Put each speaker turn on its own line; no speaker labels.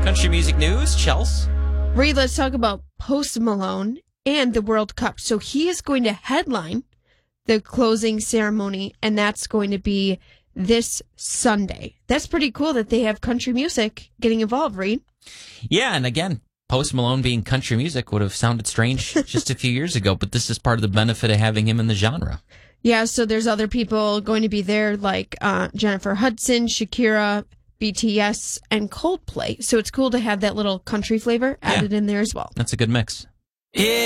Country music news, Chels.
Reed, let's talk about Post Malone and the World Cup. So he is going to headline the closing ceremony, and that's going to be this Sunday. That's pretty cool that they have country music getting involved, Reed.
Yeah, and again, Post Malone being country music would have sounded strange just a few years ago, but this is part of the benefit of having him in the genre.
Yeah, so there's other people going to be there like Jennifer Hudson, Shakira, BTS, and Coldplay. So it's cool to have that little country flavor added in there as well.
That's a good mix.